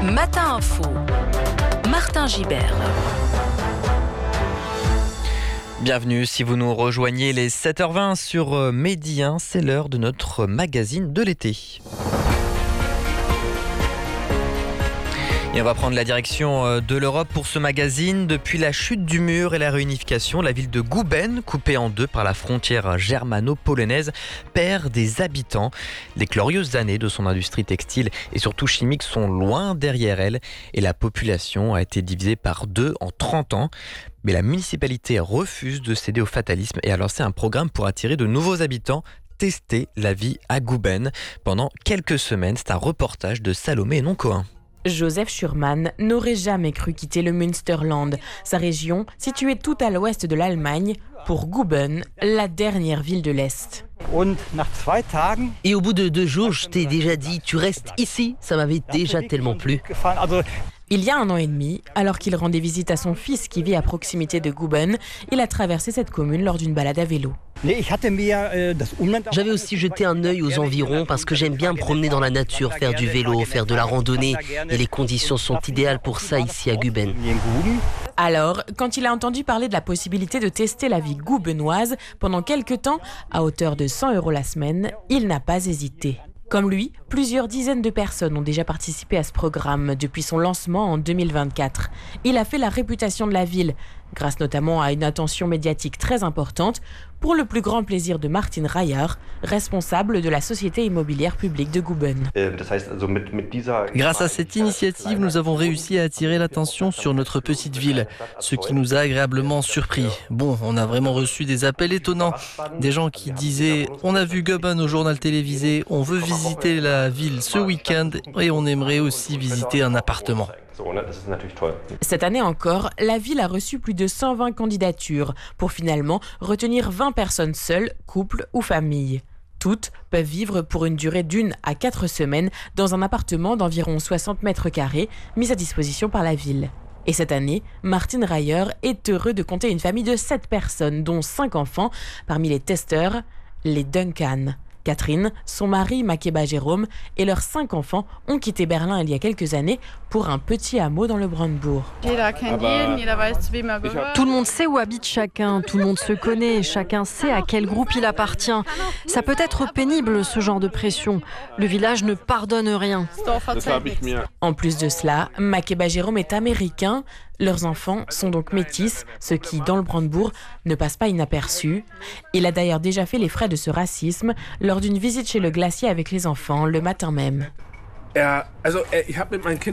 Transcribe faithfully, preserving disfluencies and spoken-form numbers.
Matin Info, Martin Gibert. Bienvenue si vous nous rejoignez les sept heures vingt sur Midi un, c'est l'heure de notre magazine de l'été. Et on va prendre la direction de l'Europe pour ce magazine. Depuis la chute du mur et la réunification, la ville de Guben, coupée en deux par la frontière germano-polonaise, perd des habitants. Les glorieuses années de son industrie textile et surtout chimique sont loin derrière elle et la population a été divisée par deux en trente ans. Mais la municipalité refuse de céder au fatalisme et a lancé un programme pour attirer de nouveaux habitants. Tester la vie à Guben pendant quelques semaines. C'est un reportage de Salomé Noncoin. Joseph Schurman n'aurait jamais cru quitter le Münsterland, sa région située tout à l'ouest de l'Allemagne, pour Guben, la dernière ville de l'Est. Et au bout de deux jours, je t'ai déjà dit, tu restes ici, ça m'avait déjà tellement plu. Il y a un an et demi, alors qu'il rendait visite à son fils qui vit à proximité de Guben, il a traversé cette commune lors d'une balade à vélo. J'avais aussi jeté un œil aux environs parce que j'aime bien me promener dans la nature, faire du vélo, faire de la randonnée. Et les conditions sont idéales pour ça ici à Guben. Alors, quand il a entendu parler de la possibilité de tester la vie gubenoise pendant quelques temps, à hauteur de cent euros la semaine, il n'a pas hésité. Comme lui, plusieurs dizaines de personnes ont déjà participé à ce programme depuis son lancement en deux mille vingt-quatre. Il a fait la réputation de la ville, grâce notamment à une attention médiatique très importante, pour le plus grand plaisir de Martin Reyer, responsable de la société immobilière publique de Guben. Grâce à cette initiative, nous avons réussi à attirer l'attention sur notre petite ville, ce qui nous a agréablement surpris. Bon, on a vraiment reçu des appels étonnants, des gens qui disaient « On a vu Guben au journal télévisé, on veut visiter la ville ce week-end et on aimerait aussi visiter un appartement ». Cette année encore, la ville a reçu plus de cent vingt candidatures pour finalement retenir vingt personnes seules, couples ou familles. Toutes peuvent vivre pour une durée d'une à quatre semaines dans un appartement d'environ soixante mètres carrés mis à disposition par la ville. Et cette année, Martin Reyer est heureux de compter une famille de sept personnes, dont cinq enfants, parmi les testeurs, les Duncan. Catherine, son mari Makeba Jérôme et leurs cinq enfants ont quitté Berlin il y a quelques années pour un petit hameau dans le Brandebourg. Tout le monde sait où habite chacun, tout le monde se connaît, chacun sait à quel groupe il appartient. Ça peut être pénible ce genre de pression. Le village ne pardonne rien. En plus de cela, Makeba Jérôme est américain. Leurs enfants sont donc métis, ce qui, dans le Brandebourg, ne passe pas inaperçu. Il a d'ailleurs déjà fait les frais de ce racisme lors d'une visite chez le glacier avec les enfants le matin même.